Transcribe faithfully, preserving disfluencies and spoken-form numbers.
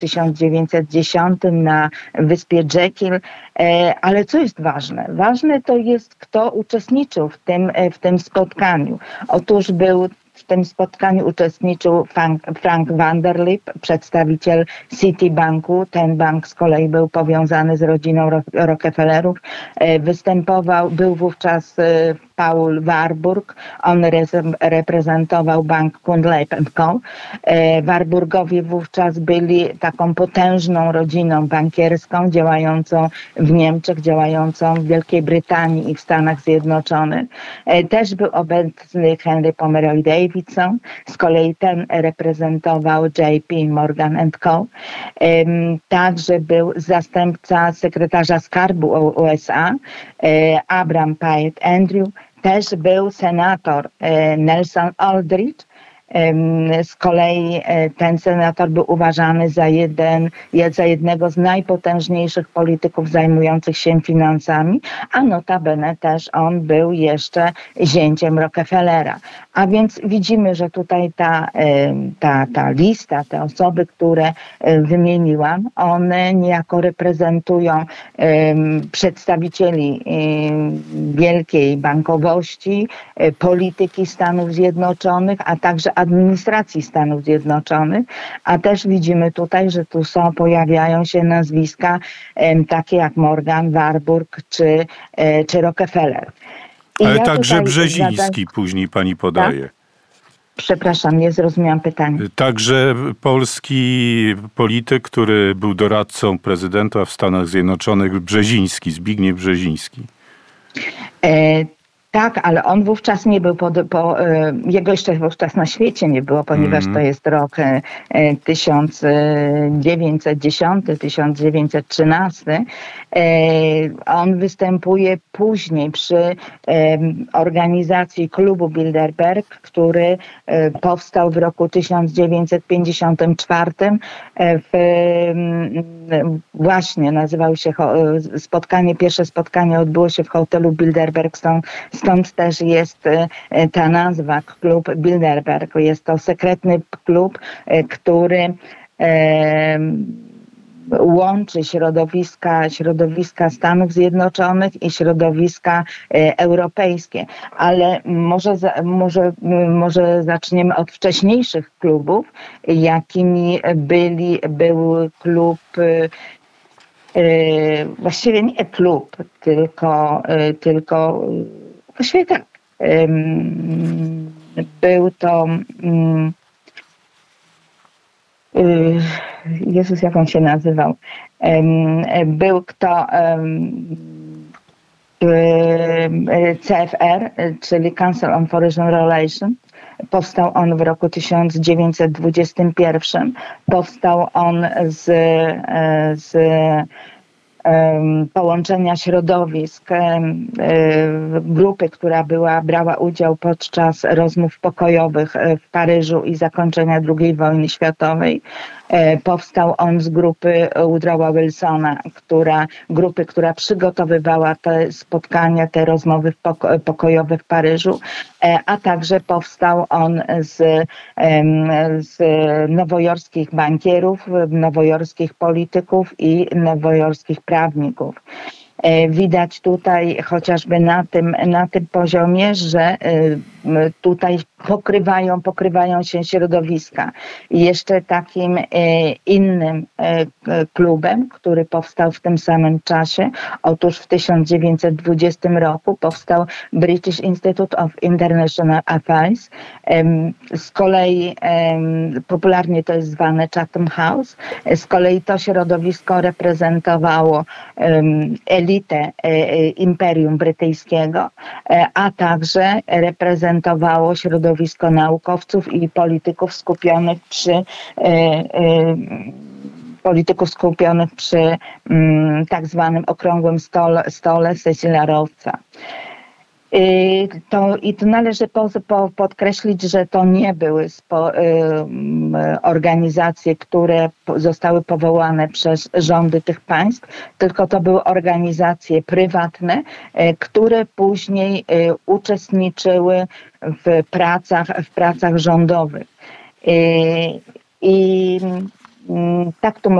tysiąc dziewięćset dziesiątym na wyspie Jekyll. Ale co jest ważne? Ważne to jest, kto uczestniczył w tym, w tym spotkaniu. Otóż był w tym spotkaniu uczestniczył Frank, Frank Vanderlip, przedstawiciel Citibanku. Ten bank z kolei był powiązany z rodziną Rockefellerów. Występował, był wówczas Paul Warburg. On reprezentował bank Kuhn Leib and Co. Warburgowie wówczas byli taką potężną rodziną bankierską, działającą w Niemczech, działającą w Wielkiej Brytanii i w Stanach Zjednoczonych. Też był obecny Henry Pomeroy Davidson. Z kolei ten reprezentował J P Morgan and Co. Także był zastępca sekretarza skarbu U S A, Abraham Pyatt Andrew. Też był senator Nelson Aldrich. Z kolei ten senator był uważany za, jeden, za jednego z najpotężniejszych polityków zajmujących się finansami, a notabene też on był jeszcze zięciem Rockefellera. A więc widzimy, że tutaj ta, ta, ta lista, te osoby, które wymieniłam, one niejako reprezentują przedstawicieli wielkiej bankowości, polityki Stanów Zjednoczonych, a także administracji Stanów Zjednoczonych, a też widzimy tutaj, że tu są, pojawiają się nazwiska um, takie jak Morgan, Warburg czy, e, czy Rockefeller. I Ale ja także Brzeziński zada... później pani podaje. Tak? Przepraszam, nie zrozumiałam pytania. Także polski polityk, który był doradcą prezydenta w Stanach Zjednoczonych, Brzeziński, Zbigniew Brzeziński. E, Tak, ale on wówczas nie był, pod, po, jego jeszcze wówczas na świecie nie było, ponieważ mm. to jest rok tysiąc dziewięćset dziesiąty, tysiąc dziewięćset trzynasty. On występuje później przy organizacji klubu Bilderberg, który powstał w roku tysiąc dziewięćset pięćdziesiątym czwartym. W, właśnie nazywał się spotkanie, pierwsze spotkanie odbyło się w hotelu Bilderberg. Stąd, stąd też jest ta nazwa, klub Bilderberg. Jest to sekretny klub, który łączy środowiska, środowiska Stanów Zjednoczonych i środowiska e, europejskie. Ale może, może, może zaczniemy od wcześniejszych klubów, jakimi byli, był klub, e, właściwie nie klub, tylko, e, tylko właściwie tak, e, był to mm, Jezus, jak on się nazywał? Był kto C F R, czyli Council on Foreign Relations. Powstał on w roku tysiąc dziewięćset dwudziestym pierwszym. Powstał on z, z połączenia środowisk grupy, która była, brała udział podczas rozmów pokojowych w Paryżu i zakończenia drugiej wojny światowej. Powstał on z grupy Woodrowa Wilsona, która, grupy, która przygotowywała te spotkania, te rozmowy pokojowe w Paryżu, a także powstał on z, z nowojorskich bankierów, nowojorskich polityków i nowojorskich prawników. Widać tutaj chociażby na tym, na tym poziomie, że tutaj pokrywają, pokrywają się środowiska. I jeszcze takim innym klubem, który powstał w tym samym czasie, otóż w tysiąc dziewięćset dwudziestym roku powstał British Institute of International Affairs. Z kolei popularnie to jest zwane Chatham House. Z kolei to środowisko reprezentowało elitę Imperium Brytyjskiego, a także reprezentowało środowisko naukowców i polityków skupionych przy polityków skupionych przy tak zwanym okrągłym stole, stole Cecila Rhodesa. I to, I to należy po, po, podkreślić, że to nie były spo, y, organizacje, które zostały powołane przez rządy tych państw, tylko to były organizacje prywatne, y, które później y, uczestniczyły w pracach, w pracach rządowych. Y, I tak to